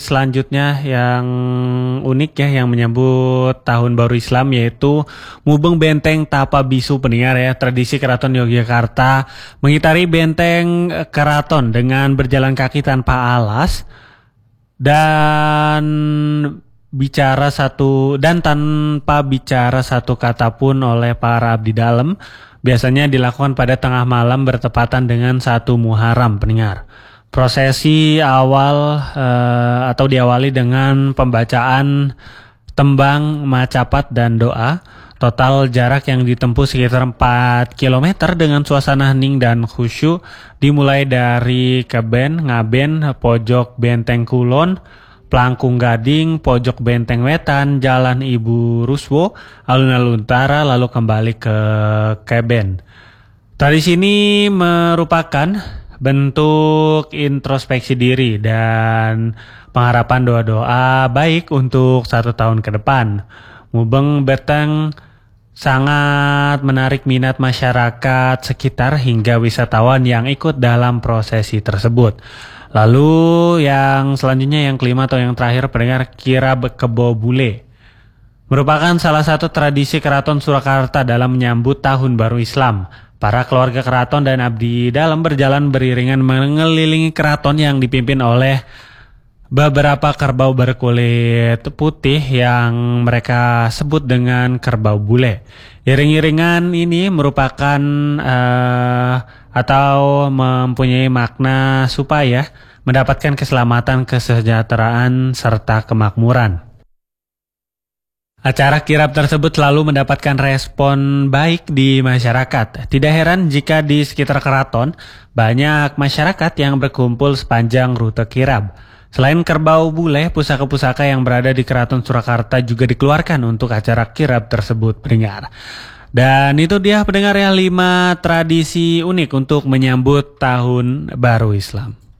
Selanjutnya yang unik ya yang menyambut tahun baru Islam yaitu Mubeng Benteng Tapa Bisu pendengar ya, tradisi Keraton Yogyakarta mengitari benteng keraton dengan berjalan kaki tanpa alas dan tanpa bicara satu kata pun oleh para abdi dalam, biasanya dilakukan pada tengah malam bertepatan dengan 1 Muharram pendengar. Prosesi awal atau diawali dengan pembacaan tembang, macapat, dan doa. Total jarak yang ditempuh sekitar 4 km dengan suasana hening dan khusyuk, dimulai dari Keben, Ngaben, Pojok Benteng Kulon, Plangkung Gading, Pojok Benteng Wetan, Jalan Ibu Ruswo, alun-alun utara, lalu kembali ke Keben. Tradisi ini merupakan bentuk introspeksi diri dan pengharapan doa-doa baik untuk 1 tahun ke depan. Mubeng Benteng sangat menarik minat masyarakat sekitar hingga wisatawan yang ikut dalam prosesi tersebut. Lalu yang selanjutnya yang kelima atau yang terakhir pendengar, kirab kebo bule. Merupakan salah satu tradisi Keraton Surakarta dalam menyambut Tahun Baru Islam. Para keluarga keraton dan abdi dalam berjalan beriringan mengelilingi keraton yang dipimpin oleh beberapa kerbau berkulit putih yang mereka sebut dengan kerbau bule. Iring-iringan ini merupakan atau mempunyai makna supaya mendapatkan keselamatan, kesejahteraan, serta kemakmuran. Acara kirab tersebut selalu mendapatkan respon baik di masyarakat. Tidak heran jika di sekitar keraton banyak masyarakat yang berkumpul sepanjang rute kirab. Selain kerbau bule, pusaka-pusaka yang berada di Keraton Surakarta juga dikeluarkan untuk acara kirab tersebut pendengar. Dan itu dia pendengar ya 5 tradisi unik untuk menyambut Tahun Baru Islam.